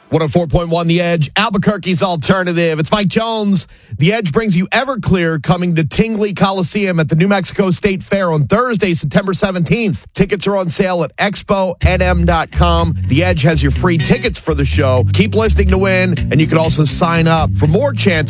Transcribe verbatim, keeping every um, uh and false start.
one oh four point one The Edge, Albuquerque's alternative. It's Mike Jones. The Edge brings you Everclear coming to Tingley Coliseum at the New Mexico State Fair on Thursday, September seventeenth. Tickets are on sale at expo n m dot com. The Edge has your free tickets for the show. Keep listening to win, and you can also sign up for more chances